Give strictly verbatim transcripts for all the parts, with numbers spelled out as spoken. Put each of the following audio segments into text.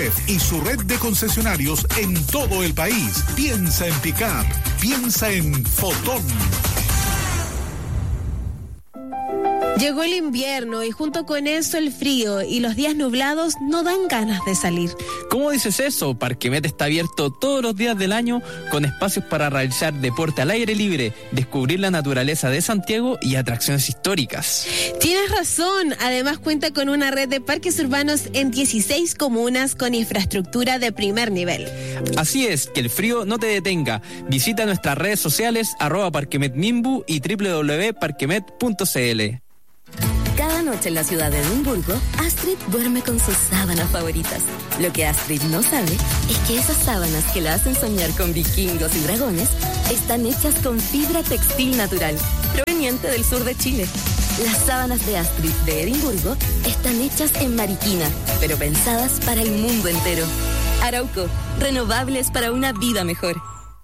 Chevrolet y su red de concesionarios en todo el país. Piensa en pick-up, piensa en Fotón. Llegó el invierno y junto con eso el frío y los días nublados no dan ganas de salir. ¿Cómo dices eso? Parquemet está abierto todos los días del año con espacios para realizar deporte al aire libre, descubrir la naturaleza de Santiago y atracciones históricas. Tienes razón, además cuenta con una red de parques urbanos en dieciséis comunas con infraestructura de primer nivel. Así es, que el frío no te detenga. Visita nuestras redes sociales arroba parquemetmimbu y doble u doble u doble u punto parquemet punto c l. Cada noche en la ciudad de Edimburgo, Astrid duerme con sus sábanas favoritas. Lo que Astrid no sabe es que esas sábanas que la hacen soñar con vikingos y dragones están hechas con fibra textil natural, proveniente del sur de Chile. Las sábanas de Astrid de Edimburgo están hechas en Mariquina, pero pensadas para el mundo entero. Arauco, renovables para una vida mejor.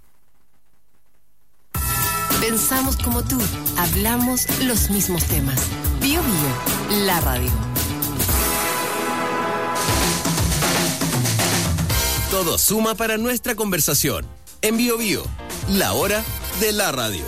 Pensamos como tú, hablamos los mismos temas. Bio Bio, la radio. Todo suma para nuestra conversación. En Bio Bio, la hora de la radio.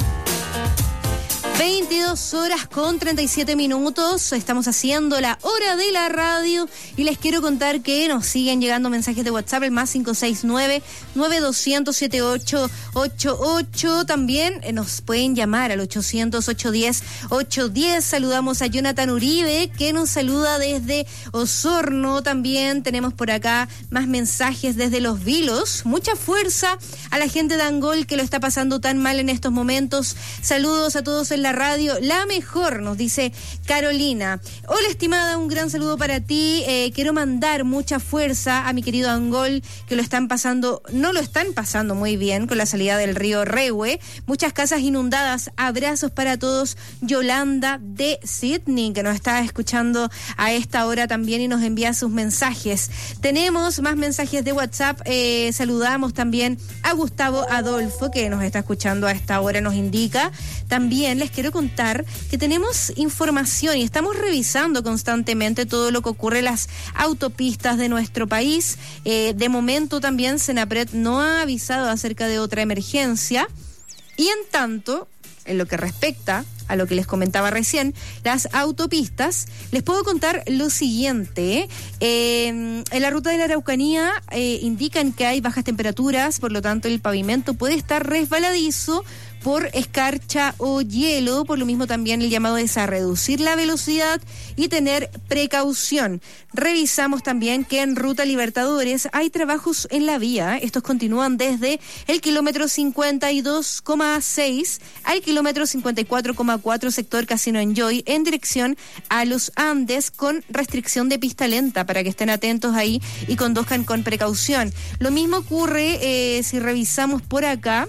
veintidós horas con treinta y siete minutos, estamos haciendo la hora de la radio y les quiero contar que nos siguen llegando mensajes de WhatsApp, el más cinco seis nueve, nueve dos cero cero, siete ocho ocho ocho, también nos pueden llamar al ochocientos, ochocientos diez, ochocientos diez, saludamos a Jonathan Uribe que nos saluda desde Osorno, también tenemos por acá más mensajes desde Los Vilos, mucha fuerza a la gente de Angol que lo está pasando tan mal en estos momentos, saludos a todos en la radio, la mejor, nos dice Carolina. Hola estimada, un gran saludo para ti, eh, quiero mandar mucha fuerza a mi querido Angol, que lo están pasando, no lo están pasando muy bien con la salida del río Rehue, muchas casas inundadas, abrazos para todos. Yolanda de Sydney, que nos está escuchando a esta hora también y nos envía sus mensajes. Tenemos más mensajes de WhatsApp, eh, saludamos también a Gustavo Adolfo, que nos está escuchando a esta hora, nos indica, también les quiero contar que tenemos información y estamos revisando constantemente todo lo que ocurre en las autopistas de nuestro país. Eh, de momento también Senapred no ha avisado acerca de otra emergencia y en tanto, en lo que respecta a lo que les comentaba recién, las autopistas, les puedo contar lo siguiente. Eh, en la ruta de la Araucanía eh, indican que hay bajas temperaturas, por lo tanto el pavimento puede estar resbaladizo por escarcha o hielo, por lo mismo también el llamado es a reducir la velocidad y tener precaución. Revisamos también que en Ruta Libertadores hay trabajos en la vía, estos continúan desde el kilómetro cincuenta y dos coma seis al kilómetro cincuenta y cuatro coma cuatro sector Casino Enjoy en dirección a los Andes con restricción de pista lenta para que estén atentos ahí y conduzcan con precaución. Lo mismo ocurre eh, si revisamos por acá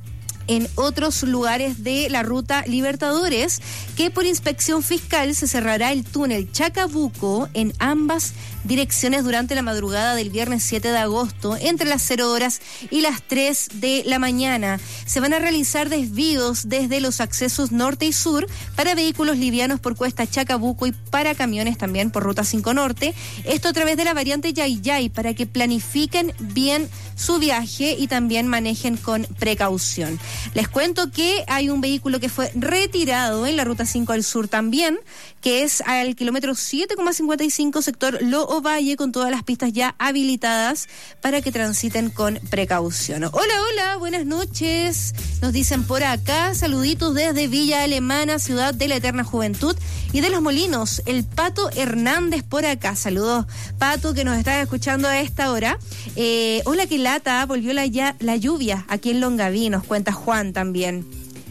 en otros lugares de la Ruta Libertadores, que por inspección fiscal se cerrará el túnel Chacabuco en ambas direcciones durante la madrugada del viernes siete de agosto, entre las cero horas y las tres de la mañana. Se van a realizar desvíos desde los accesos norte y sur para vehículos livianos por Cuesta Chacabuco y para camiones también por Ruta cinco Norte. Esto a través de la variante Yayay para que planifiquen bien su viaje y también manejen con precaución. Les cuento que hay un vehículo que fue retirado en la Ruta cinco al sur también, que es al kilómetro siete coma cincuenta y cinco sector Lo Ovalle, con todas las pistas ya habilitadas para que transiten con precaución. Hola, hola, buenas noches. Nos dicen por acá, saluditos desde Villa Alemana, ciudad de la eterna juventud y de Los Molinos. El Pato Hernández por acá. Saludos, Pato, que nos está escuchando a esta hora. Eh, hola, qué lata, volvió la, ya, la lluvia aquí en Longaví, nos cuenta Juan también.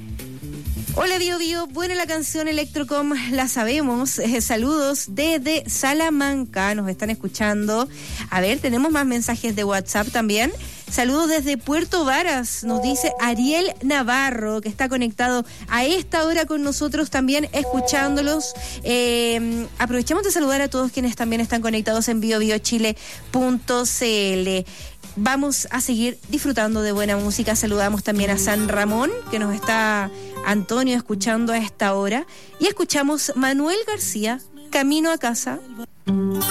Hola Bio Bio, buena la canción Electrocom, la sabemos, eh, saludos desde Salamanca, nos están escuchando. A ver, tenemos más mensajes de WhatsApp también. Saludos desde Puerto Varas, nos dice Ariel Navarro, que está conectado a esta hora con nosotros también, escuchándolos. Eh, aprovechamos de saludar a todos quienes también están conectados en bio bio chile punto c l. Vamos a seguir disfrutando de buena música. Saludamos también a San Ramón, que nos está Antonio escuchando a esta hora. Y escuchamos Manuel García, Camino a Casa.